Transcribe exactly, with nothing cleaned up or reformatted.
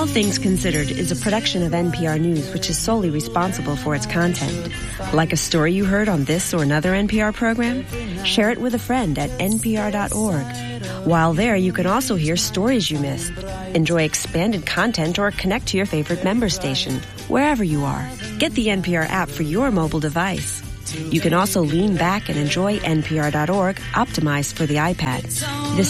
All Things Considered is a production of N P R News, which is solely responsible for its content. Like a story you heard on this or another N P R program? Share it with a friend at N P R dot org. While there, you can also hear stories you missed, enjoy expanded content, or connect to your favorite member station, wherever you are. Get the N P R app for your mobile device. You can also lean back and enjoy N P R dot org, optimized for the iPad. This